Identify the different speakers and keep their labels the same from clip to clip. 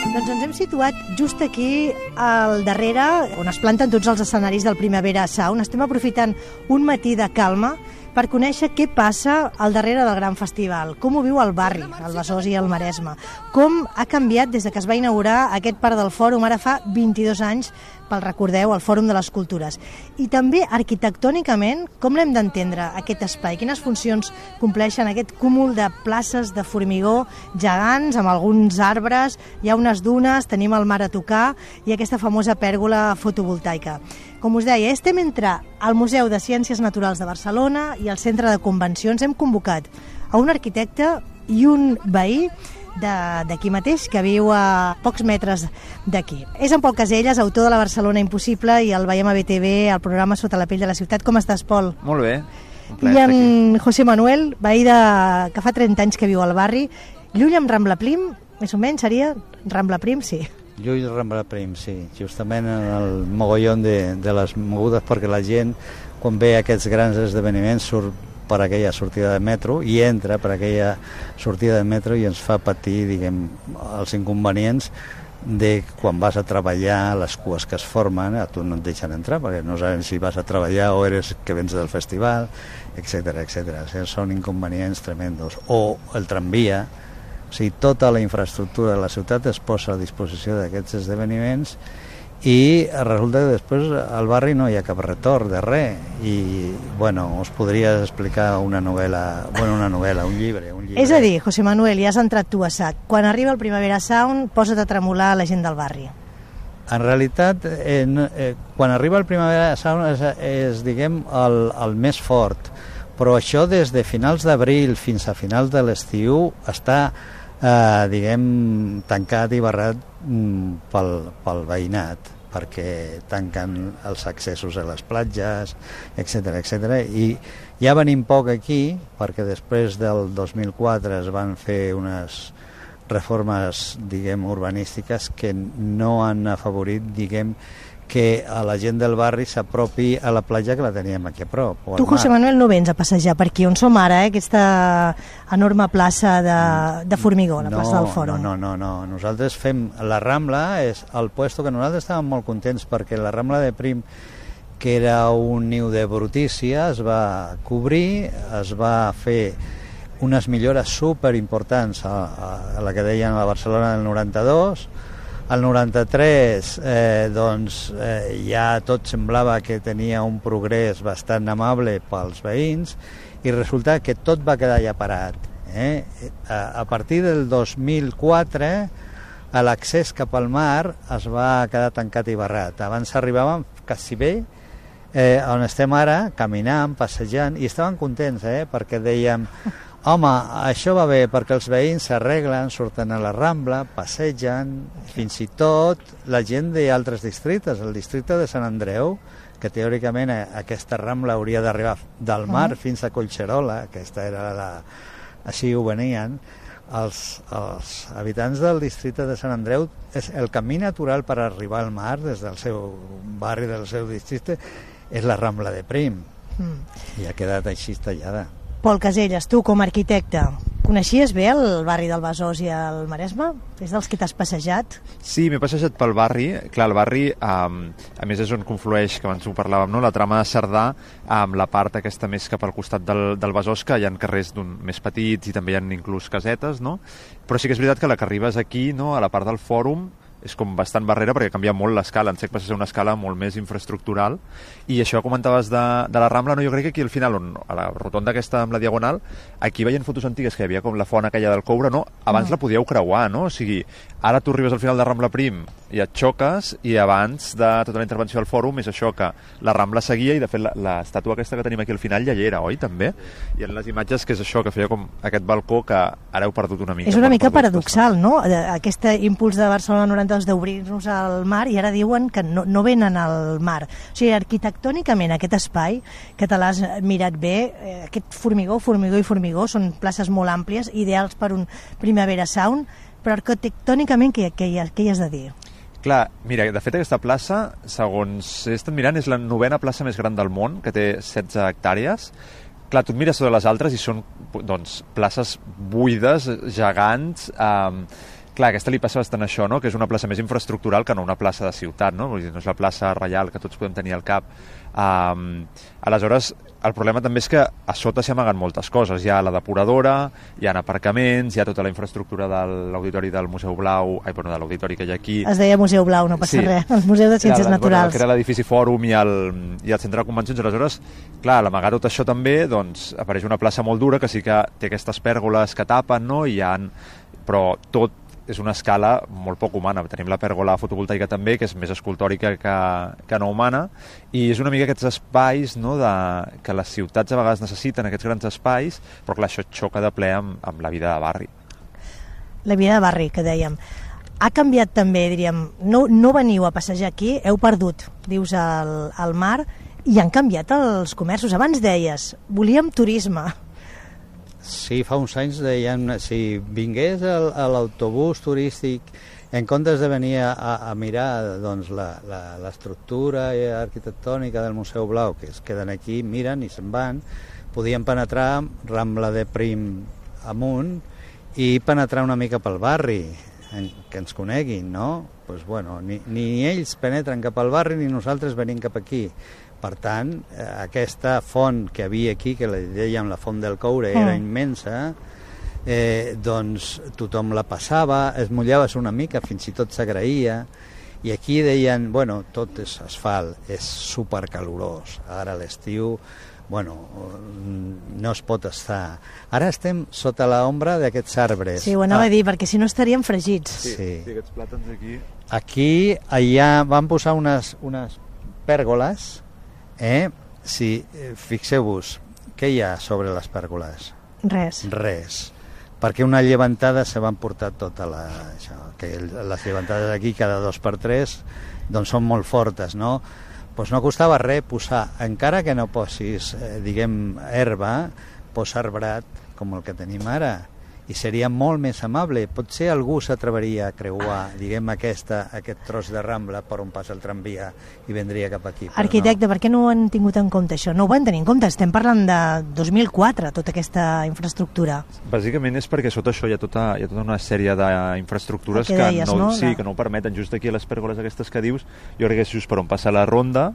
Speaker 1: Doncs ens hem situat just aquí al darrere, on es planten tots els escenaris del Primavera Sound. Estem aprofitant un matí de calma per conèixer què passa al darrere del gran festival, com ho viu el barri, el Besòs i el Maresme, com ha canviat des que es va inaugurar aquest parc del Fòrum, ara fa 22 anys, pel recordeu, el Fòrum de les Cultures. I també arquitectònicament, com l'hem d'entendre aquest espai? Quines funcions compleixen aquest cúmul de places de formigó gegants, amb alguns arbres, hi ha unes dunes, tenim el mar a tocar i aquesta famosa pèrgola fotovoltaica. Com us deia, estem entre el Museu de Ciències Naturals de Barcelona i el Centre de Convencions. Hem convocat a un arquitecte i un veí d'aquí mateix, que viu a pocs metres d'aquí. És en Pol Caselles, autor de la Barcelona Impossible, i el veiem a BTV, al programa Sota la pell de la ciutat. Com estàs, Pol?
Speaker 2: Molt bé.
Speaker 1: I en José Manuel, veí que fa 30 anys que viu al barri. Lluny amb Rambla Prim, més o menys seria Rambla Prim, sí.
Speaker 3: Lluny Rambla Prim, sí. Justament en el mogollon de les mogudes, perquè la gent, quan ve aquests grans esdeveniments, surt per aquella sortida de metro i entra per aquella sortida de metro i ens fa patir, diguem, els inconvenients de quan vas a treballar, les cues que es formen, a tu no et deixen entrar perquè no saben si vas a treballar o eres que vens del festival, etc etc. O sigui, són inconvenients tremendos. O el tramvia, o sigui, tota la infraestructura de la ciutat es posa a disposició d'aquests esdeveniments i resulta que després al barri no hi ha cap retorn de res i, bueno, us podria explicar una novel·la, un llibre.
Speaker 1: És a dir, José Manuel, ja has entrat tu a sac. Quan arriba el Primavera Sound, posa't a tremolar la gent del barri.
Speaker 3: En realitat, quan arriba el Primavera Sound és diguem, el més fort, però això des de finals d'abril fins a finals de l'estiu està diguem, tancat i barrat pel veïnat, perquè tanquen els accessos a les platges, etc etc. I ja venim poc aquí, perquè després del 2004 es van fer unes reformes, diguem, urbanístiques que no han afavorit, diguem, que a la gent del barri s'apropi a la platja que la teníem aquí a prop.
Speaker 1: Tu, José Manuel, no vens a passejar per aquí on som ara, aquesta enorme plaça de formigó, la plaça del Fòrum.
Speaker 3: No. Nosaltres fem la Rambla, és el puesto que nosaltres estàvem molt contents perquè la Rambla de Prim, que era un niu de brutícia, es va cobrir, es va fer unes millores superimportants a la que deien a la Barcelona del 92. Al 93 ja tot semblava que tenia un progrés bastant amable pels veïns i resulta que tot va quedar ja parat. A partir del 2004 l'accés cap al mar es va quedar tancat i barrat. Abans arribàvem quasi bé on estem ara, caminant, passejant, i estaven contents perquè dèiem: home, això va bé perquè els veïns s'arreglen, surten a la Rambla, passegen, fins i tot la gent d'altres districtes, el districte de Sant Andreu, que teòricament aquesta Rambla hauria d'arribar del mar fins a Collserola, aquesta era així ho venien, els habitants del districte de Sant Andreu, és el camí natural per arribar al mar des del seu barri, del seu districte, és la Rambla de Prim, i ha quedat així tallada.
Speaker 1: Pol Caselles, tu com a arquitecte, coneixies bé el barri del Besòs i el Maresme? És dels que t'has passejat?
Speaker 2: Sí, m'he passejat pel barri. Clar, el barri, a més, és on conflueix, que abans ho parlàvem, no? La trama de Cerdà, amb la part aquesta més cap al costat del Besòs, que hi ha carrers més petits i també hi ha inclús casetes, no? Però sí que és veritat que la que arribes aquí, no, a la part del Fòrum, és com bastant barrera perquè canvia molt l'escala, en sec passa a ser una escala molt més infraestructural, i això comentaves de la Rambla, no, jo crec que aquí al final, a la rotonda aquesta amb la Diagonal, aquí veient fotos antigues que hi havia com la font aquella del Coure, no? Abans la podíeu creuar, no? O sigui, ara tu arribes al final de Rambla Prim i et xoques, i abans de tota la intervenció del Fòrum és això, que la Rambla seguia, i de fet l'estàtua aquesta que tenim aquí al final ja hi era, oi, també? I en les imatges que és això, que feia com aquest balcó que ara heu perdut una mica.
Speaker 1: És una mica paradoxal, no? Aquest impuls de Barcelona 92 d'obrir-nos al mar, i ara diuen que no venen al mar. O sigui, arquitectònicament aquest espai, que te l'has mirat bé, aquest formigó, són places molt àmplies, ideals per un Primavera Sound, però arquitectònicament què hi has de dir?
Speaker 2: Clar, mira, de fet aquesta plaça, segons he estat mirant, és la 9ª plaça més gran del món, que té 16 hectàrees. Clar, tu et mires totes les altres i són, doncs, places buides, gegants, Clar, aquesta li passa bastant això, no? Que és una plaça més infraestructural que no una plaça de ciutat, no? Vull dir, no és la plaça reial que tots podem tenir al cap. Aleshores, el problema també és que a sota s'hi amaguen moltes coses. Hi ha la depuradora, hi ha aparcaments, hi ha tota la infraestructura de l'auditori del Museu Blau, de l'auditori que hi ha aquí.
Speaker 1: Es deia Museu Blau, no passa res, el Museu de Ciències Naturals.
Speaker 2: Que era l'edifici Fòrum i el centre de convencions. Aleshores, clar, a l'amagar tot això també, doncs, apareix una plaça molt dura que sí que té aquestes pèrgoles que tapen, no? Però tot és una escala molt poc humana. Tenim la pèrgola fotovoltaica també, que és més escultòrica que no humana, i és una mica aquests espais, no, que les ciutats a vegades necessiten, aquests grans espais, però clar, això xoca de ple amb la vida de barri.
Speaker 1: La vida de barri, que dèiem. Ha canviat també, diríem, no veniu a passejar aquí, heu perdut, dius, el mar, i han canviat els comerços. Abans deies, volíem turisme.
Speaker 3: Sí, fa uns anys deien, si vingués a l'autobús turístic, en comptes de venir a mirar doncs, l'estructura arquitectònica del Museu Blau, que es queden aquí, miren i se'n van, podien penetrar Rambla de Prim amunt i penetrar una mica pel barri, que ens coneguin, no? Pues bueno, ni ells penetren cap al barri ni nosaltres venim cap aquí. Per tant, aquesta font que havia aquí, que li dèiem la font del Coure, era immensa, doncs tothom la passava, es mullava una mica, fins i tot s'agraïa, i aquí deien, bueno, tot és asfalt, és supercalorós, ara a l'estiu, bueno, no es pot estar. Ara estem sota l'ombra d'aquests arbres.
Speaker 1: Sí, ho anava a dir, perquè si no estaríem fregits.
Speaker 2: Sí, aquests plàtans aquí.
Speaker 3: Aquí, allà, van posar unes pèrgoles. Si fixeu-vos, què hi ha sobre les pèrgoles? Res. Perquè una llevantada se van portar tota això, que les llevantades aquí cada 2x3 doncs són molt fortes, no? Doncs no costava res posar, encara que no posis, diguem, herba, posa arbrat com el que tenim ara, i seria molt més amable. Potser algú s'atreveria a creuar, diguem, aquest tros de Rambla per on passa el tramvia i vendria cap aquí.
Speaker 1: Arquitecte, per què no ho han tingut en compte això? No ho van tenir en compte, estem parlant de 2004, tota aquesta infraestructura.
Speaker 2: Bàsicament és perquè sota això hi ha tota una sèrie d'infraestructures que no ho permeten. Just aquí a les pèrgoles aquestes que dius, jo crec que és just per on passa la ronda,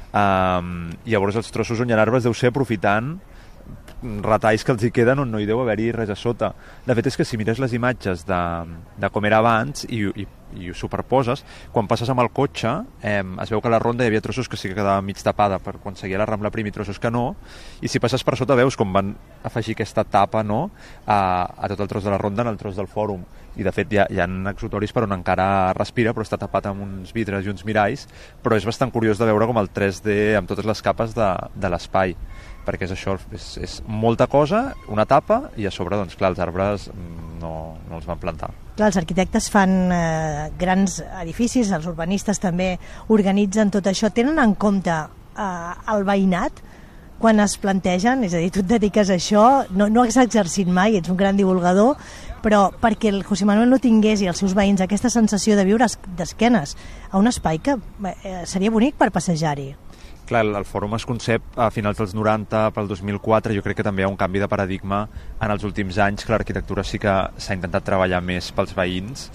Speaker 2: i llavors els trossos on hi ha arbres deu ser aprofitant retalls que els hi queden on no hi deu haver-hi res a sota. De fet, és que si mires les imatges de com era abans i ho superposes, quan passes amb el cotxe es veu que a la ronda hi havia trossos que sí que quedava mig tapada per quan seguia la Rambla Prim i trossos que no, i si passes per sota veus com van afegir aquesta tapa, no, a tot el tros de la ronda en el tros del Fòrum, i de fet hi ha exutoris per on encara respira, però està tapat amb uns vidres i uns miralls, però és bastant curiós de veure com el 3D amb totes les capes de l'espai, perquè és això, és molta cosa, una tapa, i a sobre, doncs clar, els arbres no els van plantar.
Speaker 1: Clar, els arquitectes fan grans edificis, els urbanistes també organitzen tot això. Tenen en compte el veïnat quan es plantegen? És a dir, tu et dediques a això, no has exercit mai, ets un gran divulgador, però perquè el José Manuel no tingués i els seus veïns aquesta sensació de viure d'esquenes a un espai que seria bonic per passejar-hi.
Speaker 2: Clar, el fòrum es concep a finals dels 90, pel 2004, jo crec que també hi ha un canvi de paradigma en els últims anys, que l'arquitectura sí que s'ha intentat treballar més pels veïns,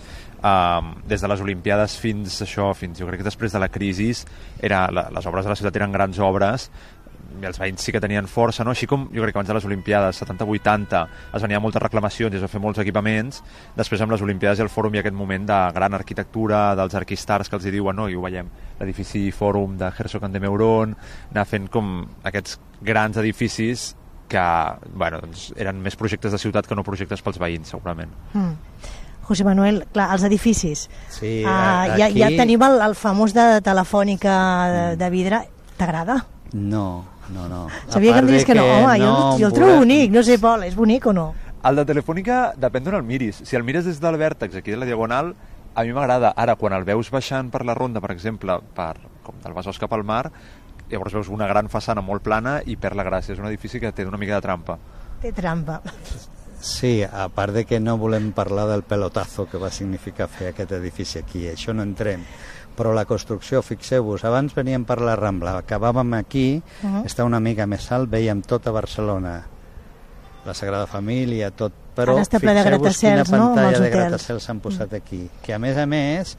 Speaker 2: des de les Olimpiades fins jo crec que després de la crisi, les obres de la ciutat eren grans obres, i els veïns sí que tenien força, no? Així com jo crec que abans de les Olimpiades 70-80 es venia moltes reclamacions i es va fer molts equipaments, després amb les Olimpiades i el Fòrum hi ha aquest moment de gran arquitectura dels arquistars que els hi diuen, no? I ho veiem, l'edifici Fòrum de Herzog & de Meuron, anar fent com aquests grans edificis que doncs, eren més projectes de ciutat que no projectes pels veïns, segurament.
Speaker 1: José Manuel, clar, els edificis.
Speaker 3: Sí,
Speaker 1: aquí... ja tenim el famós de Telefònica de vidre. T'agrada?
Speaker 3: No.
Speaker 1: Sabia que em dius que no. Home, jo el trobo bonic, no sé, Pol, és bonic o no?
Speaker 2: El de Telefònica depèn d'on el miris. Si el mires des del vèrtex, aquí de la Diagonal, a mi m'agrada. Ara, quan el veus baixant per la ronda, per exemple, com del Besòs cap al mar, llavors veus una gran façana molt plana i perd la gràcia. És un edifici que té una mica de trampa.
Speaker 1: Té trampa.
Speaker 3: Sí, a part de que no volem parlar del pelotazo que va significar fer aquest edifici aquí, això no entrem. Però la construcció, fixeu-vos, abans veníem per la Rambla, acabàvem aquí, està una mica més alt, veiem tota Barcelona. la Sagrada Família, tot, però
Speaker 1: ara està ple de
Speaker 3: fixeu-vos quina
Speaker 1: gratacels, no?
Speaker 3: pantalla de gratacels s'han posat aquí, que a més,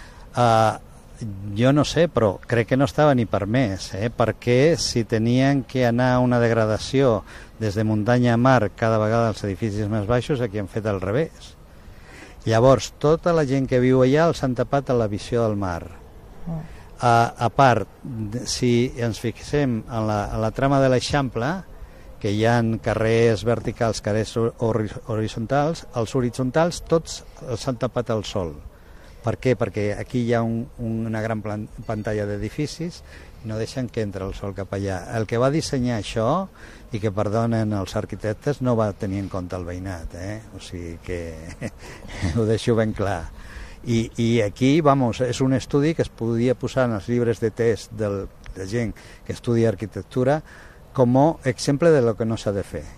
Speaker 3: jo no sé, però crec que no estava ni permès, perquè si tenien que anar a una degradació des de muntanya a mar cada vegada als edificis més baixos, aquí han fet al revés. Llavors, tota la gent que viu allà els han tapat a la visió del mar. A part, si ens fixem en la trama de l'Eixample, que hi ha carrers verticals, carrers horitzontals, els horitzontals tots els han tapat al sol. Per què? Perquè aquí hi ha una gran pantalla d'edificis i no deixen que entre el sol cap allà. El que va dissenyar això, i que perdonen els arquitectes, no va tenir en compte el veïnat, o sigui que ho deixo ben clar. I aquí, és un estudi que es podia posar en els llibres de test de gent que estudia arquitectura com a exemple de lo que no s'ha de fer.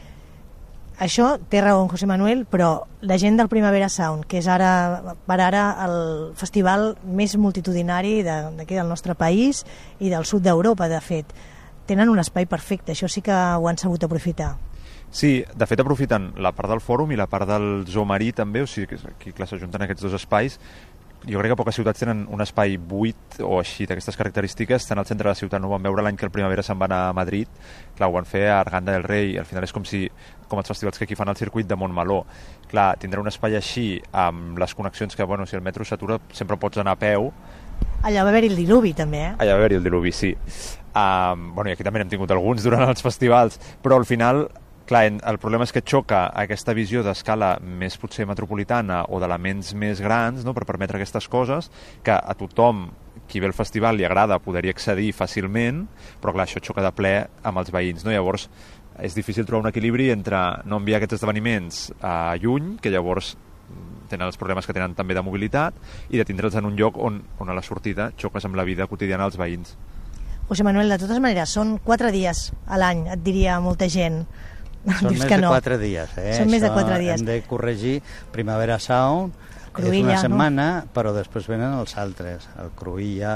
Speaker 1: Això té raó en José Manuel, però la gent del Primavera Sound, que és per ara el festival més multitudinari d'aquí del nostre país i del sud d'Europa, de fet, tenen un espai perfecte, això sí que ho han sabut aprofitar.
Speaker 2: Sí, de fet aprofiten la part del fòrum i la part del zoo marí també, o sigui que aquí s'ajunten aquests dos espais. Jo crec que poques ciutats tenen un espai buit o així d'aquestes característiques. Tant al centre de la ciutat no ho van veure l'any que el Primavera se'n va anar a Madrid. Clar, ho van fer a Arganda del Rei. Al final és com els festivals que aquí fan el circuit de Montmeló. Clar, tindre un espai així amb les connexions que, si el metro s'atura sempre pots anar a peu.
Speaker 1: Allà va haver-hi el diluvi també,
Speaker 2: Allà va haver-hi el diluvi, sí. I aquí també n'hem tingut alguns durant els festivals, però al final... Clar, el problema és que xoca aquesta visió d'escala més potser metropolitana o d'elements més grans, no?, per permetre aquestes coses, que a tothom qui ve al festival li agrada poder-hi accedir fàcilment, però clar, això xoca de ple amb els veïns, no? Llavors és difícil trobar un equilibri entre no enviar aquests esdeveniments a lluny, que llavors tenen els problemes que tenen també de mobilitat, i de tindre'ls en un lloc on a la sortida xoques amb la vida quotidiana dels veïns.
Speaker 1: José Manuel, de totes maneres, són 4 dies a l'any, et diria molta gent.
Speaker 3: Són més de 4 dies,
Speaker 1: Són més de 4 dies.
Speaker 3: Hem de corregir Primavera Sound,
Speaker 1: Cruïlla,
Speaker 3: és una setmana, no? Però després venen els altres. El Cruïlla,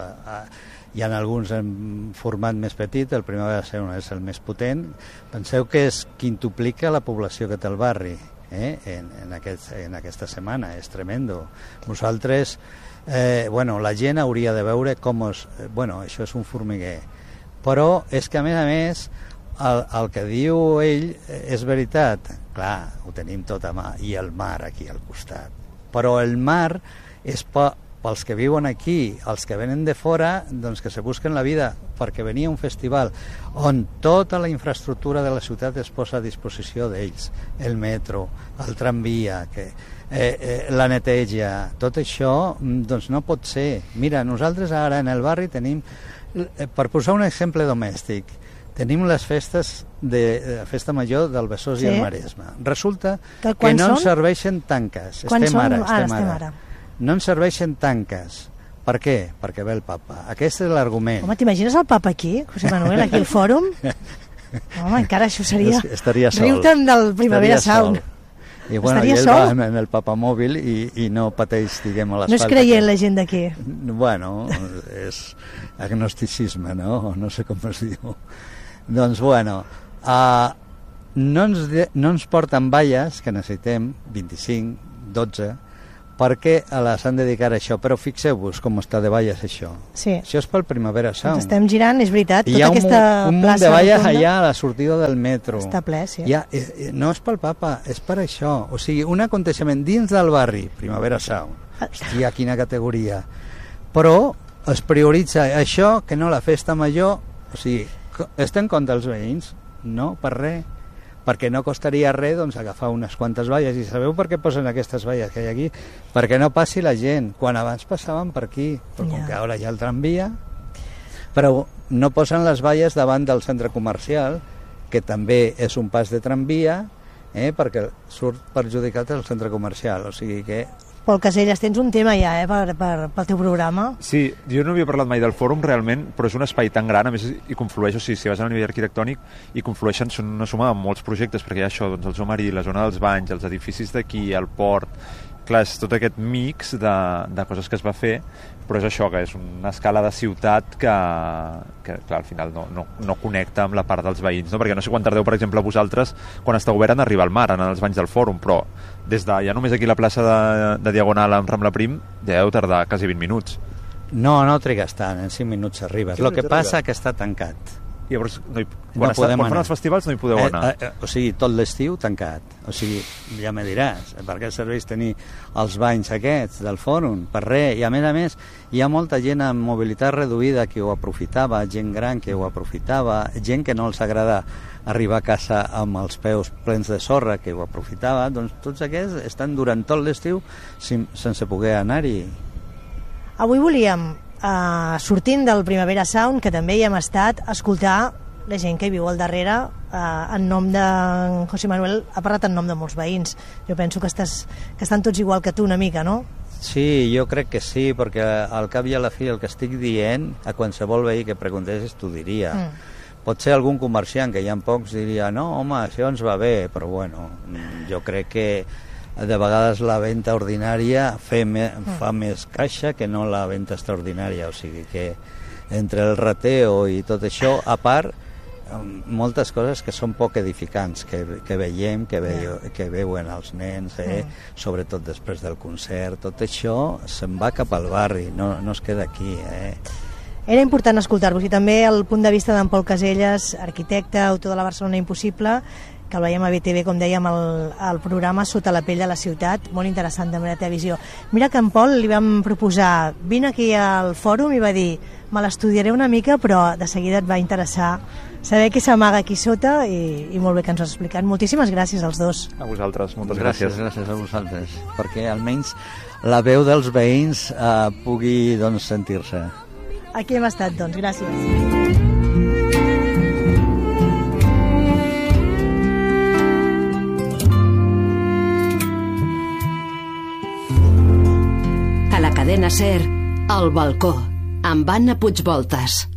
Speaker 3: hi ha alguns en format més petit, el Primavera Sound és el més potent. Penseu que és quintuplica la població que té el barri en aquesta setmana, és tremendo. Nosaltres, la gent hauria de veure com això és un formiguer. Però és que a més, el que diu ell és veritat. Clar, ho tenim tot a mà, i el mar aquí al costat. Però el mar és pels que viuen aquí, els que venen de fora, doncs que se busquen la vida, perquè venia un festival on tota la infraestructura de la ciutat es posa a disposició d'ells, el metro, el tramvia, la neteja, tot això doncs no pot ser. Mira, nosaltres ara en el barri tenim, per posar un exemple domèstic, tenim les festes de festa major del Besòs i el Maresme. Resulta que no ens serveixen tanques. Estem ara. No ens serveixen tanques. Per què? Perquè ve el papa. Aquest és l'argument.
Speaker 1: Home, t'imagines el papa aquí, José Manuel, aquí al fòrum? Home, encara això seria...
Speaker 3: Estaria sol.
Speaker 1: Riu-te'n del Primavera Sound.
Speaker 3: I ell va en el papamòbil i no pateix, diguem, a l'asfalt.
Speaker 1: No és creient la gent d'aquí.
Speaker 3: És agnosticisme, no? No sé com es diu. Doncs no ens porten valles, que necessitem 25, 12, perquè les han de dedicar a això, però fixeu-vos com està de valles això.
Speaker 1: Sí.
Speaker 3: Això és pel Primavera Sound.
Speaker 1: Ens estem girant, és veritat,
Speaker 3: tota aquesta plaça. Hi ha un munt de valles allà a la sortida del metro.
Speaker 1: Està ple, sí.
Speaker 3: No és pel papa, és per això. O sigui, un aconteixement dins del barri, Primavera Sound. Hòstia, quina categoria. Però es prioritza això que no la festa major. O sigui, està en compte els veïns? No, per res. Perquè no costaria res doncs, agafar unes quantes valles. I sabeu per què posen aquestes valles que hi ha aquí? Perquè no passi la gent. Quan abans passaven per aquí, però com que ara hi ha el tramvia, però no posen les valles davant del centre comercial, que també és un pas de tramvia, perquè surt perjudicat el centre comercial. O sigui que...
Speaker 1: Pol Caselles, tens un tema ja pel teu programa.
Speaker 2: Sí, jo no havia parlat mai del fòrum realment, però és un espai tan gran, a més hi conflueix, o sigui, si vas a nivell arquitectònic hi conflueixen, són una suma de molts projectes, perquè hi ha això, doncs el zoo marí, la zona dels banys, els edificis d'aquí, el port, clar, és tot aquest mix de coses que es va fer, però és això, que és una escala de ciutat que clar, al final no connecta amb la part dels veïns, no? Perquè no sé quan tardeu, per exemple, vosaltres, quan està obert, en arribar al mar, en els banys del Fòrum, però des de ja només aquí a la plaça de Diagonal amb Rambla Prim ja deu tardar quasi 20 minuts.
Speaker 3: No trigues tant, en 5 minuts arribes. El que passa que està tancat.
Speaker 2: Llavors, quan fan els festivals no hi podeu anar.
Speaker 3: O sigui, tot l'estiu tancat. O sigui, ja me diràs, per què serveix tenir els banys aquests del Fòrum? Per res. I a més, hi ha molta gent amb mobilitat reduïda que ho aprofitava, gent gran que ho aprofitava, gent que no els agrada arribar a casa amb els peus plens de sorra que ho aprofitava. Doncs tots aquests estan durant tot l'estiu sense poder anar-hi.
Speaker 1: Avui volíem, sortint del Primavera Sound, que també hi hem estat, escoltar la gent que hi viu al darrere. En nom de José Manuel ha parlat en nom de molts veïns. Jo penso que estan tots igual que tu una mica, no?
Speaker 3: Sí, jo crec que sí, perquè al cap i a la fi el que estic dient a qualsevol veí que preguntessis t'ho diria. Potser algun comerciant, que hi ha pocs, diria no, home, això ens va bé, però bueno, jo crec que de vegades la venda ordinària fa més caixa que no la venda extraordinària, o sigui que entre el rateo i tot això, a part, moltes coses que són poc edificants, que veiem, que veuen els nens, sobretot després del concert, tot això se'n va cap al barri, no es queda aquí.
Speaker 1: Era important escoltar-vos, i també el punt de vista d'en Pol Caselles, arquitecte, autor de la Barcelona Impossible, que el veiem a BTV, com dèiem, el programa Sota la pell de la ciutat, molt interessant també la teva visió. Mira que en Pol li vam proposar, vine aquí al fòrum, i va dir, me l'estudiaré una mica, però de seguida et va interessar saber què s'amaga aquí sota, i molt bé que ens ho has explicat. Moltíssimes gràcies als dos.
Speaker 2: A vosaltres, moltes gràcies.
Speaker 3: Gràcies a vosaltres, perquè almenys la veu dels veïns pugui sentir-se.
Speaker 1: Aquí hem estat, doncs, gràcies.
Speaker 4: A la cadena SER, El balcó, amb Anna Puigvoltas.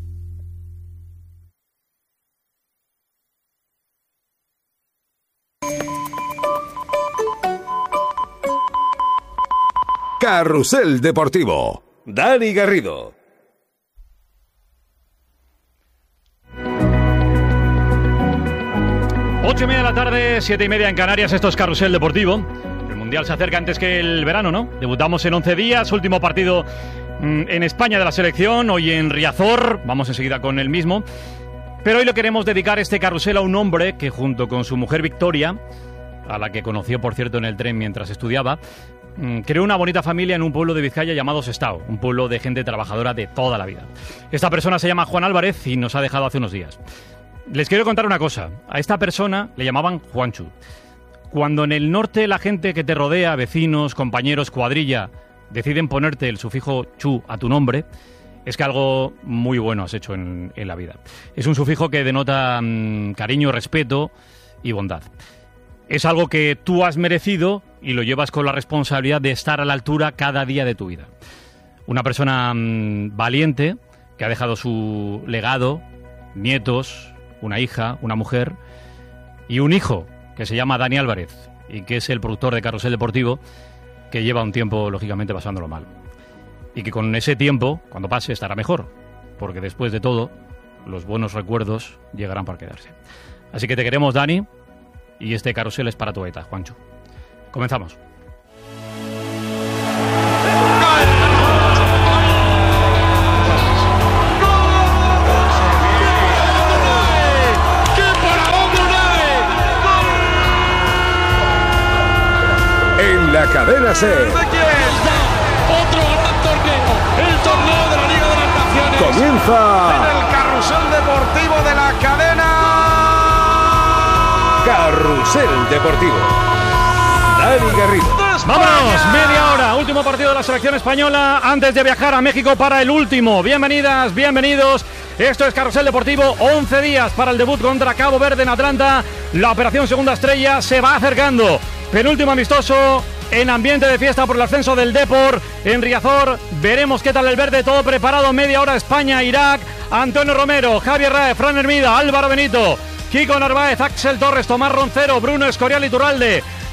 Speaker 5: Carrusel Deportivo. Dani Garrido.
Speaker 6: Ocho y media de la tarde, 7:30 en Canarias. Esto es Carrusel Deportivo. El Mundial se acerca antes que el verano, ¿no? Debutamos en 11 días, último partido en España de la selección, hoy en Riazor. Vamos enseguida con el mismo. Pero hoy le queremos dedicar este carrusel a un hombre que, junto con su mujer Victoria, a la que conoció, por cierto, en el tren mientras estudiaba, creó una bonita familia en un pueblo de Vizcaya llamado Sestao, un pueblo de gente trabajadora de toda la vida. Esta persona se llama Juan Álvarez y nos ha dejado hace unos días. Les quiero contar una cosa. A esta persona le llamaban Juanchu. Cuando en el norte la gente que te rodea, vecinos, compañeros, cuadrilla, deciden ponerte el sufijo chu a tu nombre, es que algo muy bueno has hecho en la vida. Es un sufijo que denota cariño, respeto y bondad. Es algo que tú has merecido y lo llevas con la responsabilidad de estar a la altura cada día de tu vida. Una persona valiente que ha dejado su legado, nietos, una hija, una mujer y un hijo que se llama Dani Álvarez y que es el productor de Carrusel Deportivo, que lleva un tiempo, lógicamente, pasándolo mal. Y que con ese tiempo, cuando pase, estará mejor, porque después de todo, los buenos recuerdos llegarán para quedarse. Así que te queremos, Dani, y este carrusel es para tu eta, Juancho. Comenzamos.
Speaker 5: En la cadena SER.
Speaker 7: Otro gran torneo, el torneo de la Liga de las Naciones.
Speaker 5: Comienza
Speaker 7: en el carrusel deportivo de la cadena.
Speaker 5: Carrusel Deportivo. Dani Garrido.
Speaker 6: ¡Vámonos! Media hora, último partido de la selección española antes de viajar a México para el último. Bienvenidas, bienvenidos. Esto es Carrusel Deportivo, 11 días para el debut contra Cabo Verde en Atlanta. La operación segunda estrella se va acercando. Penúltimo amistoso en ambiente de fiesta por el ascenso del Depor en Riazor. Veremos qué tal el verde, todo preparado. Media hora España, Irak. Antonio Romero, Javier Rae, Fran Hermida, Álvaro Benito, Kiko Narváez, Axel Torres, Tomás Roncero, Bruno Escorial Iturralde,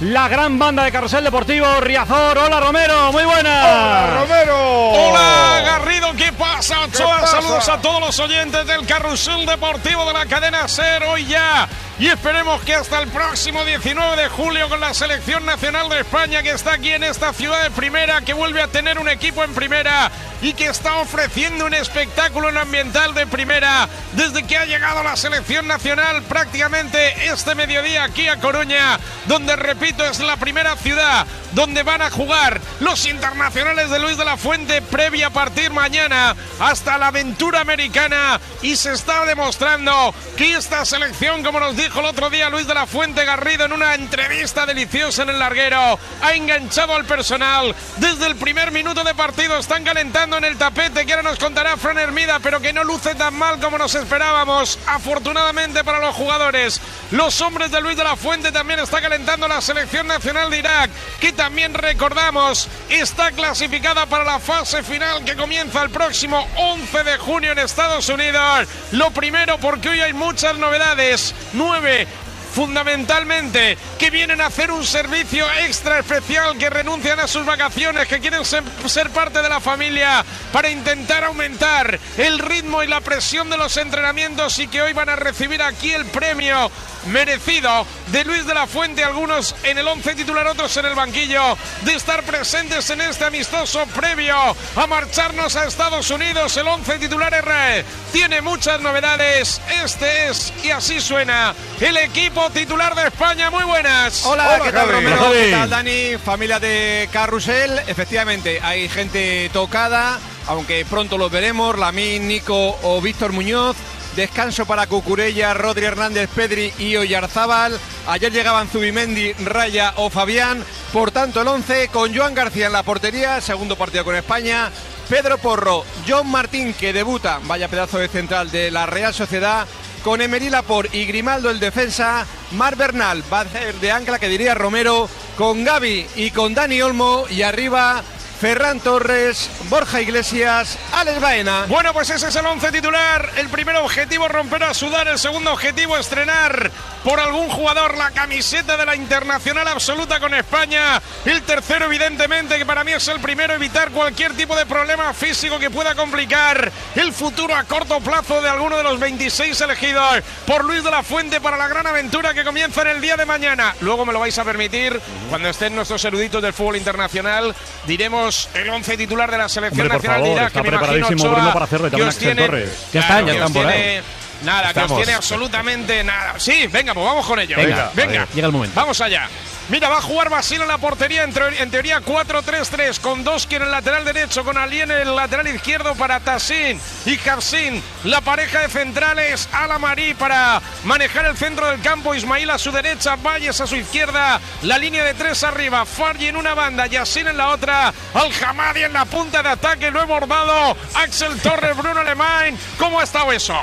Speaker 6: la gran banda de Carrusel Deportivo, Riazor. Hola Romero, muy buenas.
Speaker 5: ¡Hola Romero!
Speaker 7: Hola Garrido, ¿qué pasa, Ochoa? Saludos a todos los oyentes del Carrusel Deportivo de la cadena SER hoy ya. Y esperemos que hasta el próximo 19 de julio con la Selección Nacional de España, que está aquí en esta ciudad de primera, que vuelve a tener un equipo en primera y que está ofreciendo un espectáculo en ambiental de primera desde que ha llegado la Selección Nacional prácticamente este mediodía aquí a Coruña, donde, repito, es la primera ciudad donde van a jugar los internacionales de Luis de la Fuente previa a partir mañana hasta la aventura americana, y se está demostrando que esta selección, como nos dijo el otro día Luis de la Fuente Garrido en una entrevista deliciosa en el larguero, ha enganchado al personal desde el primer minuto de partido. Están calentando en el tapete, que ahora nos contará Fran Hermida, pero que no luce tan mal como nos esperábamos, afortunadamente para los jugadores. Los hombres de Luis de la Fuente también está calentando la Selección Nacional de Irak, que también, recordamos, está clasificada para la fase final que comienza el próximo 11 de junio en Estados Unidos. Lo primero, porque hoy hay muchas novedades, 9 fundamentalmente, que vienen a hacer un servicio extra especial, que renuncian a sus vacaciones, que quieren ser parte de la familia para intentar aumentar el ritmo y la presión de los entrenamientos, y que hoy van a recibir aquí el premio merecido de Luis de la Fuente, algunos en el 11 titular, otros en el banquillo, de estar presentes en este amistoso previo a marcharnos a Estados Unidos. El 11 titular R tiene muchas novedades. Este es, y así suena, el equipo titular de España. Muy buenas.
Speaker 8: Hola, ¿qué tal,
Speaker 5: Javi?
Speaker 8: Romero?
Speaker 6: Javi.
Speaker 8: ¿Qué tal, Dani? Familia de Carrusel. Efectivamente, hay gente tocada, aunque pronto los veremos. Lamín, Nico o Víctor Muñoz. Descanso para Cucurella, Rodri Hernández, Pedri y Oyarzábal. Ayer llegaban Zubimendi, Raya o Fabián. Por tanto, el 11 con Joan García en la portería, segundo partido con España. Pedro Porro, John Martín, que debuta, vaya pedazo de central de la Real Sociedad, con Emery Laporte y Grimaldo el defensa. Mar Bernal va a hacer de ancla, que diría Romero, con Gavi y con Dani Olmo, y arriba Ferran Torres, Borja Iglesias, Alex Baena.
Speaker 7: Bueno, pues ese es el 11 titular. El primer objetivo, romper a sudar. El segundo objetivo, estrenar por algún jugador la camiseta de la internacional absoluta con España. El tercero, evidentemente, que para mí es el primero, evitar cualquier tipo de problema físico que pueda complicar el futuro a corto plazo de alguno de los 26 elegidos por Luis de la Fuente para la gran aventura que comienza en el día de mañana. Luego me lo vais a permitir, cuando estén nuestros eruditos del fútbol internacional, diremos el 11 titular de la Selección Nacional de Irak,
Speaker 6: está
Speaker 7: que me imagino,
Speaker 6: preparadísimo
Speaker 7: Ochoa,
Speaker 6: Bruno para hacerlo, y
Speaker 7: que
Speaker 6: también
Speaker 7: os
Speaker 6: Axel
Speaker 7: tiene,
Speaker 6: Torres.
Speaker 7: ya están
Speaker 6: por ahí.
Speaker 7: tiene nada, que os tiene absolutamente nada. Sí, venga, pues vamos con ello. Venga.
Speaker 6: Llega el momento.
Speaker 7: Vamos allá. Mira, va a jugar Basile en la portería, en teoría 4-3-3, con Doski en el lateral derecho, con Ali en el lateral izquierdo para Tassin y Hafsin, la pareja de centrales, Alamari para manejar el centro del campo, Ismail a su derecha, Valles a su izquierda, la línea de tres arriba, Fargi en una banda, Yassin en la otra, Al-Hamadi en la punta de ataque, lo he bordado, Axel Torres, Bruno Alemán. ¿Cómo ha estado eso?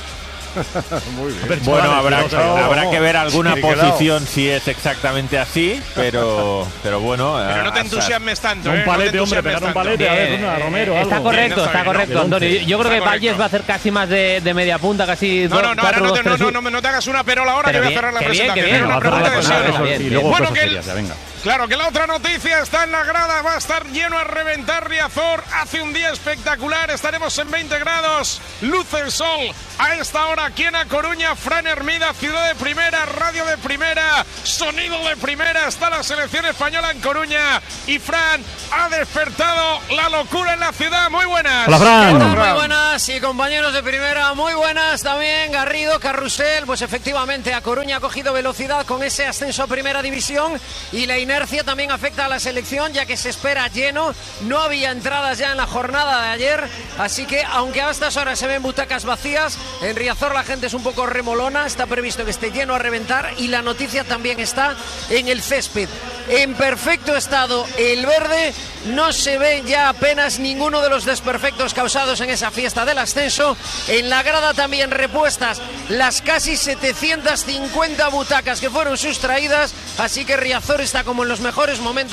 Speaker 9: Muy bien. Bueno, habrá que ver alguna posición si es exactamente así, pero bueno.
Speaker 7: Pero no te entusiasmes tanto,
Speaker 6: Un palete,
Speaker 7: no
Speaker 6: hombre, pegar un palete, a ver, Romero,
Speaker 10: está
Speaker 6: algo.
Speaker 10: correcto, Antonio. Yo creo que Valles va a hacer casi más de media punta, casi
Speaker 7: No, no te hagas una perola ahora, que voy a cerrar la presentación. Una pregunta de sí. Bueno, claro que la otra noticia está en la grada, va a estar lleno a reventar Riazor, hace un día espectacular, estaremos en 20 grados, luce el sol a esta hora aquí en A Coruña. Fran Hermida, ciudad de primera, radio de primera, sonido de primera, está la selección española en Coruña, y Fran ha despertado la locura en la ciudad. Muy buenas.
Speaker 6: Hola, Fran.
Speaker 11: Muy buenas, y compañeros de primera, muy buenas también. Garrido, Carrusel, pues efectivamente A Coruña ha cogido velocidad con ese ascenso a primera división, y la inercia también afecta a la selección, ya que se espera lleno. No había entradas ya en la jornada de ayer, así que aunque a estas horas se ven butacas vacías, en Riazor la gente es un poco remolona. Está previsto que esté lleno a reventar, y la noticia también está en el césped en perfecto estado el verde. No se ve ya apenas ninguno de los desperfectos causados en esa fiesta del ascenso. En la grada también repuestas las casi 750 butacas que fueron sustraídas, así que Riazor está como en los mejores momentos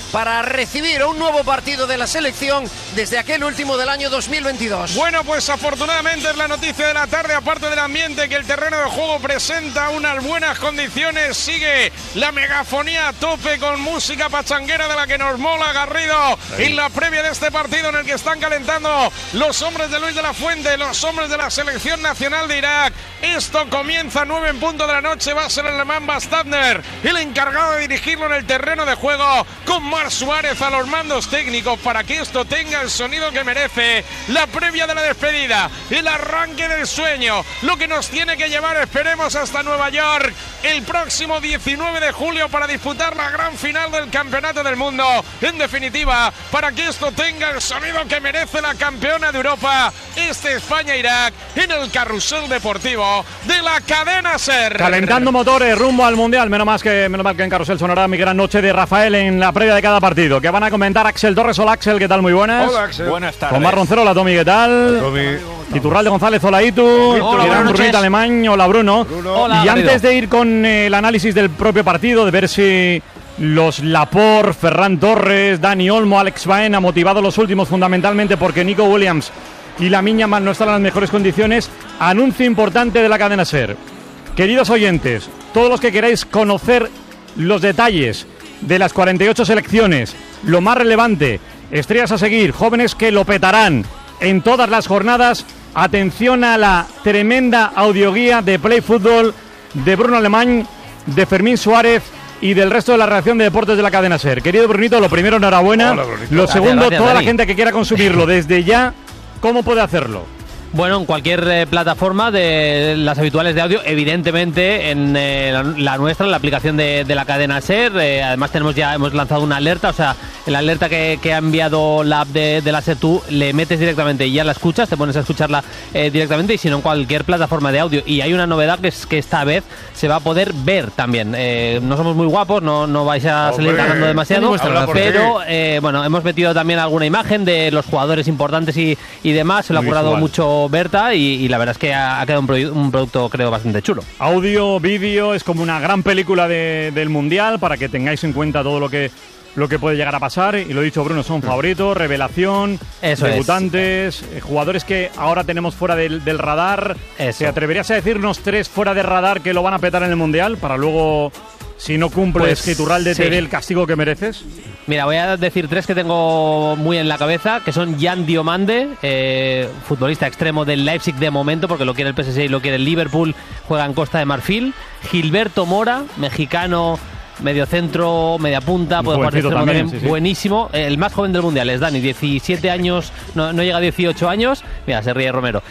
Speaker 11: para recibir un nuevo partido de la selección desde aquel último del año 2022.
Speaker 7: Bueno, pues afortunadamente es la noticia de la tarde, aparte del ambiente, que el terreno de juego presenta unas buenas condiciones. Sigue la megafonía a tope con música pachanguera de la que nos mola, Garrido, en la previa de este partido en el que están calentando los hombres de Luis de la Fuente, los hombres de la selección nacional de Irak. Esto comienza a 9 en punto de la noche. Va a ser el alemán Bastadner el encargado de dirigirlo en el terreno de juego, con Marc Suárez a los mandos técnicos, para que esto tenga el sonido que merece. La previa de la despedida, el arranque del sueño, lo que nos tiene que llevar, esperemos, hasta Nueva York el próximo 19 de julio para disputar la gran final del Campeonato del Mundo. En definitiva, para que esto tenga el sonido que merece la campeona de Europa, España-Irak, en el carrusel deportivo de la cadena SER.
Speaker 6: Calentando motores rumbo al Mundial. Menos mal que en carrusel sonará mi gran noche de Rafael en la previa de cada partido, que van a comentar Axel Torres. Hola, Axel, ¿qué tal? Muy buenas.
Speaker 12: Hola, Axel.
Speaker 9: Buenas tardes.
Speaker 6: Omar Roncero, hola, Tommy, ¿qué tal?
Speaker 12: Tommy.
Speaker 6: Iturralde González, hola, Itu. Hola, Brunito Alemán, hola, Bruno.
Speaker 10: Hola,
Speaker 6: y antes de ir con el análisis del propio partido, de ver si los Laporte, Ferran Torres, Dani Olmo, Alex Baena, motivados los últimos fundamentalmente porque Nico Williams y Lamine Yamal no están en las mejores condiciones, anuncio importante de la cadena SER. Queridos oyentes, todos los que queráis conocer los detalles de las 48 selecciones, lo más relevante, estrellas a seguir, jóvenes que lo petarán en todas las jornadas, atención a la tremenda audioguía de Play Fútbol de Bruno Alemán, de Fermín Suárez y del resto de la redacción de deportes de la cadena SER. Querido Brunito, lo primero, enhorabuena.
Speaker 12: Hola, Brunito.
Speaker 6: Lo segundo,
Speaker 10: gracias,
Speaker 6: toda
Speaker 10: Dani.
Speaker 6: la gente que quiera consumirlo desde ya, ¿cómo puede hacerlo?
Speaker 10: Bueno, en cualquier plataforma de las habituales de audio, evidentemente en la nuestra, en la aplicación de la cadena SER. Además hemos lanzado una alerta, o sea, en la alerta que ha enviado la app de la SER, tú le metes directamente y ya la escuchas, te pones a escucharla directamente, y si no en cualquier plataforma de audio. Y hay una novedad, que es que esta vez se va a poder ver también. No somos muy guapos, no vais a salir ganando demasiado, pero bueno, hemos metido también alguna imagen de los jugadores importantes y demás. Se lo ha currado mucho Berta y la verdad es que ha quedado un producto, creo, bastante chulo.
Speaker 6: Audio, vídeo, es como una gran película del Mundial, para que tengáis en cuenta todo lo que puede llegar a pasar. Y lo dicho, Bruno, son favoritos, revelación,
Speaker 10: eso
Speaker 6: debutantes, jugadores que ahora tenemos fuera del radar. ¿Te atreverías a decirnos 3 fuera de radar que lo van a petar en el Mundial, para luego, si no cumples, que Iturralde te dé el castigo que mereces?
Speaker 10: Mira, voy a decir 3 que tengo muy en la cabeza, que son Jan Diomande, futbolista extremo del Leipzig de momento, porque lo quiere el PSG y lo quiere el Liverpool, juega en Costa de Marfil. Gilberto Mora, mexicano, medio centro, media punta, puede jugar de extremo también, sí. Buenísimo. El más joven del Mundial es Dani, 17 años, no llega a 18 años. Mira, se ríe Romero.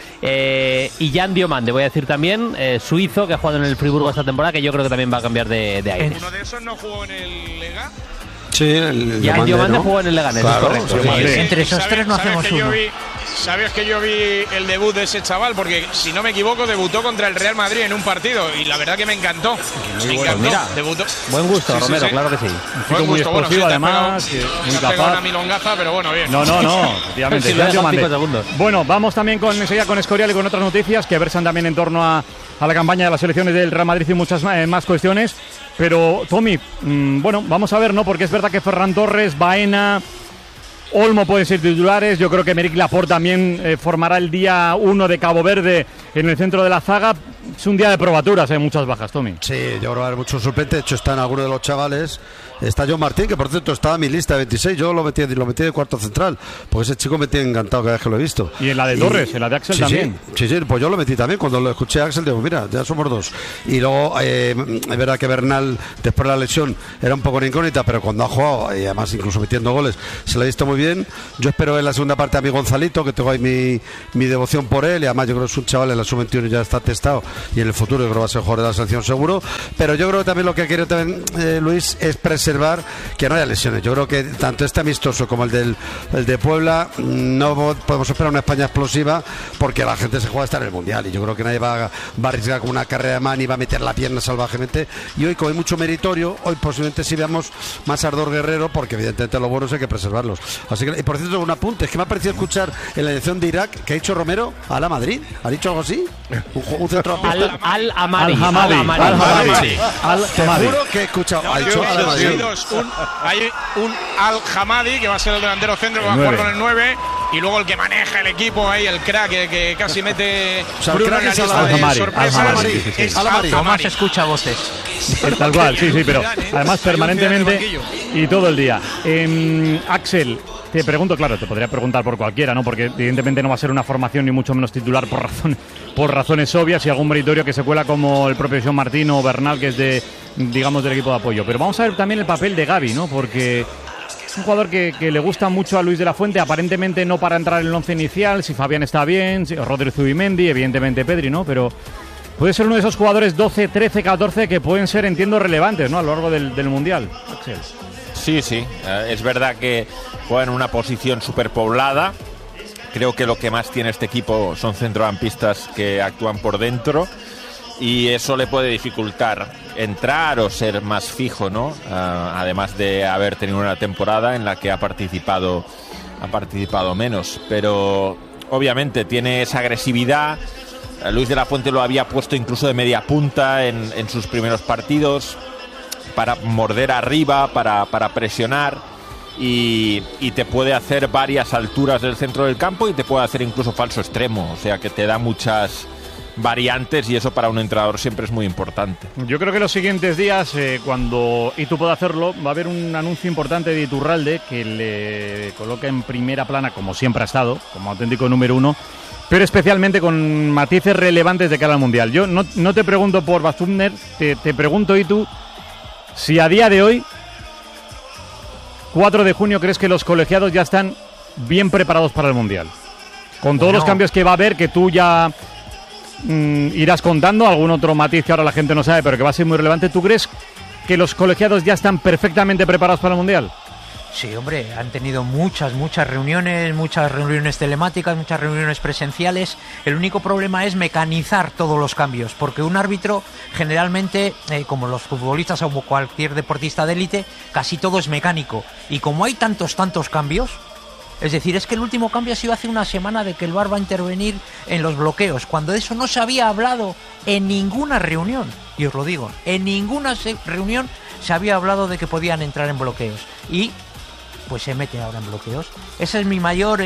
Speaker 10: Y Jan Diomande, voy a decir también, suizo, que ha jugado en el Friburgo esta temporada, que yo creo que también va a cambiar de aire.
Speaker 7: ¿Uno de esos no jugó en el Lega?
Speaker 12: Sí, el
Speaker 10: Jan Diomande jugó en el Leganés,
Speaker 12: claro,
Speaker 10: es correcto.
Speaker 12: Sí.
Speaker 13: Entre esos 3 no hacemos uno.
Speaker 7: ¿Sabes que yo vi el debut de ese chaval? Porque, si no me equivoco, debutó contra el Real Madrid en un partido y la verdad que me encantó. Me encantó.
Speaker 10: Mira,
Speaker 7: debutó.
Speaker 10: Buen gusto, Romero, claro que sí.
Speaker 6: Un muy explosivo, además, muy
Speaker 7: capaz.
Speaker 6: capaz.
Speaker 7: Una milongaza, pero bueno, bien.
Speaker 6: No, efectivamente. Bueno, vamos también enseguida con Escorial y con otras noticias que versan también en torno a la campaña de las selecciones del Real Madrid y muchas más cuestiones. Pero, Tommy, bueno, vamos a ver, ¿no? Porque es verdad que Ferran Torres, Baena, Olmo pueden ser titulares. Yo creo que Aymeric Laporte también formará el día 1 de Cabo Verde en el centro de la zaga. Es un día de probaturas, hay muchas bajas, Tommy.
Speaker 12: Sí, yo creo que va a haber muchos suplentes. De hecho, están algunos de los chavales. Está John Martín, que por cierto estaba en mi lista de 26. Yo lo metí de cuarto central, porque ese chico me tiene encantado cada vez que lo he visto.
Speaker 6: Y en la de Torres, en la de Axel también.
Speaker 12: Sí, pues yo lo metí también. Cuando lo escuché a Axel, digo, mira, ya somos 2. Y luego, es verdad que Bernal, después de la lesión, era un poco una incógnita, pero cuando ha jugado, y además incluso metiendo goles, se lo ha visto muy bien. Yo espero en la segunda parte a mi Gonzalito, que tengo ahí mi devoción por él, y además yo creo que es un chaval en la sub-21 ya está testado, y en el futuro yo creo que va a ser jugador de la selección seguro. Pero yo creo que también lo que quiere también Luis es preservar que no haya lesiones. Yo creo que tanto este amistoso como el de Puebla, no podemos esperar una España explosiva, porque la gente se juega a estar en el Mundial, y yo creo que nadie va a arriesgar con una carrera de man y va a meter la pierna salvajemente. Y hoy, como hay mucho meritorio, hoy posiblemente sí veamos más ardor guerrero, porque evidentemente los buenos hay que preservarlos. Así que, y por cierto, un apunte, es que me ha parecido escuchar en la elección de Irak que ha dicho Romero a la Madrid. ¿Ha dicho algo así? Un centro
Speaker 10: Al-Hamadi.
Speaker 12: Te juro que he escuchado.
Speaker 7: Hay un Al-Hamadi que va a ser el delantero centro que va a jugar con el 9 y luego el que maneja el equipo ahí, el crack que casi mete Bruno en la lista de sorpresas es Al-Hamadi.
Speaker 13: Tomás escucha voces.
Speaker 6: Tal cual, sí, pero además permanentemente y todo el día. Axel, te pregunto, claro, te podría preguntar por cualquiera, ¿no? Porque evidentemente no va a ser una formación ni mucho menos titular por razones obvias, y algún meritorio que se cuela como el propio Joan Martín o Bernal, que es del equipo de apoyo. Pero vamos a ver también el papel de Gavi, ¿no? Porque es un jugador que le gusta mucho a Luis de la Fuente, aparentemente no para entrar en el 11 inicial, si Fabián está bien, si Rodri Zubimendi, evidentemente Pedri, ¿no? Pero puede ser uno de esos jugadores 12, 13, 14 que pueden ser, entiendo, relevantes, ¿no? A lo largo del Mundial. Axel.
Speaker 9: Sí, es verdad que juega en una posición superpoblada. Creo que lo que más tiene este equipo son centrocampistas que actúan por dentro, y eso le puede dificultar entrar o ser más fijo, ¿no? Además de haber tenido una temporada en la que ha participado menos, pero obviamente tiene esa agresividad. Luis de la Fuente lo había puesto incluso de media punta en sus primeros partidos, para morder arriba, para presionar, y te puede hacer varias alturas del centro del campo y te puede hacer incluso falso extremo, o sea que te da muchas variantes, y eso para un entrenador siempre es muy importante.
Speaker 6: Yo creo que los siguientes días, cuando Itu pueda hacerlo, va a haber un anuncio importante de Iturralde que le coloca en primera plana, como siempre ha estado, como auténtico número 1, pero especialmente con matices relevantes de cara al Mundial. Yo no te pregunto por Bazumner, te pregunto, Itu, si a día de hoy, 4 de junio, crees que los colegiados ya están bien preparados para el Mundial. Con todos los cambios que va a haber, que tú ya irás contando, algún otro matiz que ahora la gente no sabe, pero que va a ser muy relevante. ¿Tú crees que los colegiados ya están perfectamente preparados para el Mundial?
Speaker 13: Sí, hombre, han tenido muchas reuniones telemáticas, muchas reuniones presenciales. El único problema es mecanizar todos los cambios, porque un árbitro generalmente, como los futbolistas o cualquier deportista de élite, casi todo es mecánico. Y como hay tantos cambios, es decir, es que el último cambio ha sido hace una semana de que el VAR va a intervenir en los bloqueos, cuando de eso no se había hablado en ninguna reunión. Y os lo digo, en ninguna reunión se había hablado de que podían entrar en bloqueos. Y pues se mete ahora en bloqueos. Ese es mi mayor,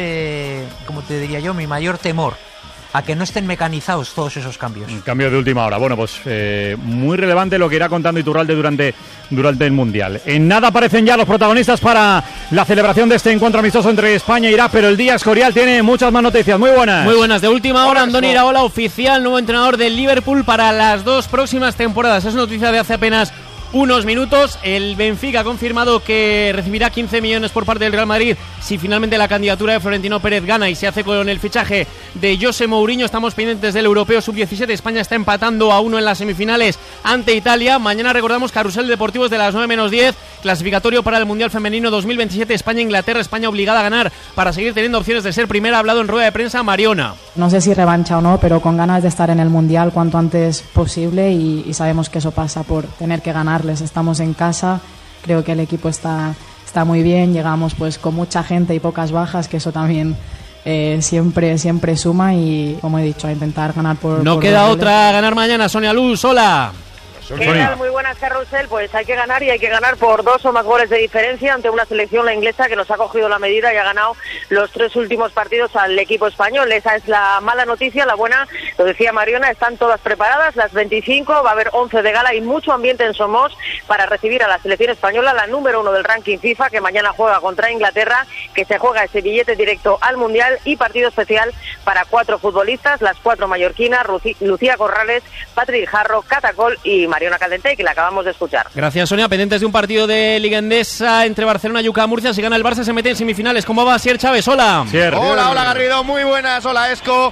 Speaker 13: mi mayor temor, a que no estén mecanizados todos esos cambios. Un
Speaker 6: cambio de última hora. Bueno, pues muy relevante lo que irá contando Iturralde durante el Mundial. En nada aparecen ya los protagonistas para la celebración de este encuentro amistoso entre España e Irak, pero el día Escorial tiene muchas más noticias. Muy buenas.
Speaker 10: Muy buenas. De última hora, Andoni Iraola, oficial, nuevo entrenador del Liverpool para las 2 próximas temporadas. Es noticia de hace apenas unos minutos. El Benfica ha confirmado que recibirá 15 millones por parte del Real Madrid si finalmente la candidatura de Florentino Pérez gana y se hace con el fichaje de José Mourinho. Estamos pendientes del Europeo Sub-17. España está empatando a 1 en las semifinales ante Italia. Mañana recordamos Carrusel Deportivo de las 9:10, clasificatorio para el Mundial Femenino 2027, España-Inglaterra. España obligada a ganar para seguir teniendo opciones de ser primera. Ha hablado en rueda de prensa Mariona.
Speaker 14: No sé si revancha o no, pero con ganas de estar en el Mundial cuanto antes posible, y sabemos que eso pasa por tener que ganarles. Estamos en casa, creo que el equipo está muy bien, llegamos pues con mucha gente y pocas bajas, que eso también siempre suma, y como he dicho, a intentar ganar por...
Speaker 10: No queda otra, ganar mañana. Sonia Luz, hola.
Speaker 15: ¿Qué tal? Muy buenas, Carrusel. Pues hay que ganar, y hay que ganar por 2 o más goles de diferencia ante una selección, la inglesa, que nos ha cogido la medida y ha ganado los 3 últimos partidos al equipo español. Esa es la mala noticia. La buena, lo decía Mariona, están todas preparadas, las 25, va a haber 11 de gala y mucho ambiente en Somos para recibir a la selección española, la número 1 del ranking FIFA, que mañana juega contra Inglaterra, que se juega ese billete directo al Mundial, y partido especial para 4 futbolistas, las 4 mallorquinas, Lucía Corrales, Patrick Jarro, Catacol y Mariona Caldentey, que la acabamos de escuchar.
Speaker 10: Gracias, Sonia. Pendientes de un partido de Liga Endesa entre Barcelona y UCAM Murcia. Si gana el Barça se mete en semifinales. ¿Cómo va, Sier Chávez? Hola.
Speaker 16: Hola Garrido, muy buenas. Hola Esco.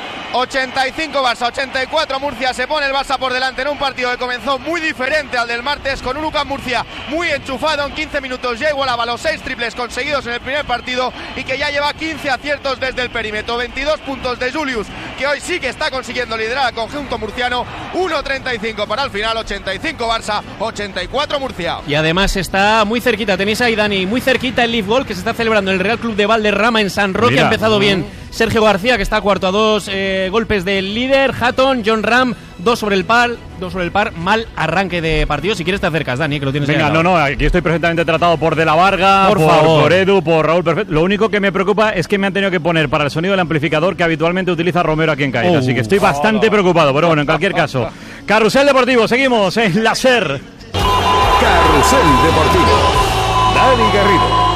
Speaker 16: 85 Barça, 84 Murcia. Se pone el Barça por delante en un partido que comenzó muy diferente al del martes, con un UCAM Murcia muy enchufado. En 15 minutos ya igualaba los 6 triples conseguidos en el primer partido, y que ya lleva 15 aciertos desde el perímetro. 22 puntos de Julius, que hoy sí que está consiguiendo liderar al conjunto murciano. 1.35 para el final. 85 Barça, 84 Murcia.
Speaker 10: Y además está muy cerquita, tenéis ahí, Dani, muy cerquita el Leaf Goal que se está celebrando en el Real Club de Valderrama en San Roque. Ha empezado bien
Speaker 17: Sergio García, que está cuarto a 2 golpes del líder. Hatton, John Ram, 2 sobre el par. Mal arranque de partido. Si quieres te acercas, Dani, que lo tienes.
Speaker 6: Venga, no, aquí estoy perfectamente tratado por De la Varga, por Edu, por Raúl Perfecto. Lo único que me preocupa es que me han tenido que poner para el sonido del amplificador que habitualmente utiliza Romero aquí en Cádiz. Así que estoy bastante preocupado, pero bueno, en cualquier caso. Carrusel Deportivo, seguimos en la SER.
Speaker 5: Carrusel Deportivo. Dani Garrido.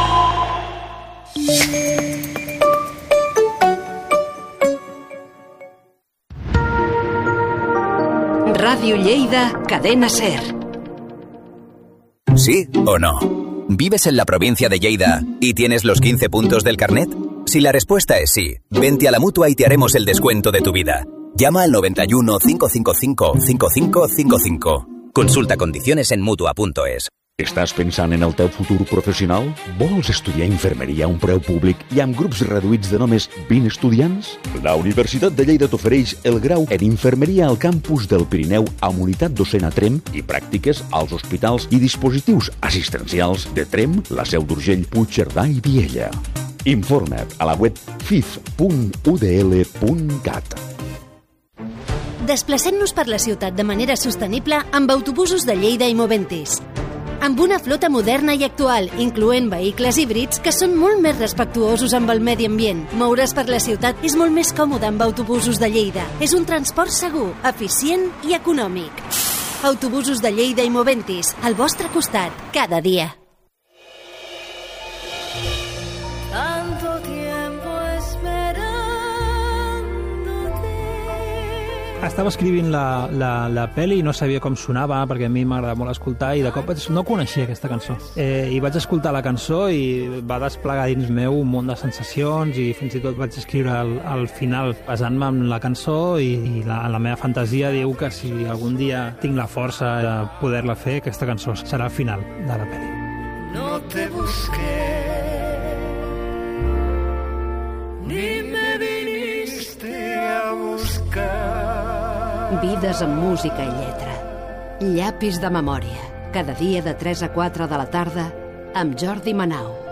Speaker 4: Radio Lleida, Cadena SER.
Speaker 18: ¿Sí o no? ¿Vives en la provincia de Lleida y tienes los 15 puntos del carnet? Si la respuesta es sí, vente a la Mutua y te haremos el descuento de tu vida. Llama al 91 555 5555. Consulta condiciones en Mutua.es.
Speaker 19: Estàs pensant en el teu futur professional? Vols estudiar infermeria a un preu públic i amb grups reduïts de només 20 estudiants? La Universitat de Lleida t'ofereix el grau en infermeria al campus del Pirineu amb unitat docent a Trem i pràctiques als hospitals i dispositius assistencials de Trem, la Seu d'Urgell, Puigcerdà i Viella. Informa't a la web fif.udl.cat.
Speaker 20: Desplacem-nos per la ciutat de manera sostenible amb autobusos de Lleida i Moventis. Amb una flota moderna i actual, incloent vehicles híbrids que són molt més respectuosos amb el medi ambient. Moure's per la ciutat és molt més còmode amb autobusos de Lleida. És un transport segur, eficient i econòmic. Autobusos de Lleida i Moventis, al vostre costat, cada dia.
Speaker 21: Estava escrivint la pel·li i no sabia com sonava, perquè a mi m'agrada molt escoltar, i de cop no coneixia aquesta cançó. I vaig escoltar la cançó i va desplegar dins meu un munt de sensacions, i fins i tot vaig escriure al final basant-me en la cançó, i la meva fantasia diu que si algun dia tinc la força de poder-la fer, aquesta cançó serà el final de la pel·li.
Speaker 22: No te busqué, ni me viniste a buscar.
Speaker 4: Vides amb música i lletra. Llapis de memòria. Cada dia de 3 a 4 de la tarda amb Jordi Manau.